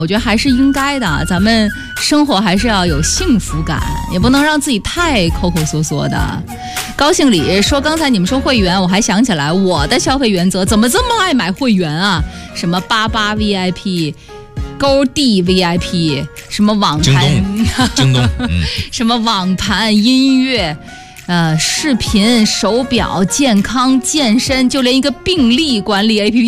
我觉得还是应该的，咱们生活还是要有幸福感，也不能让自己太抠抠缩缩的。高兴里说，刚才你们说会员，我还想起来我的消费原则，怎么这么爱买会员啊？什么88 VIP、勾 D VIP， 什么网盘、 京东， 什么网盘、音乐。视频、手表、健康、健身，就连一个病历管理 APP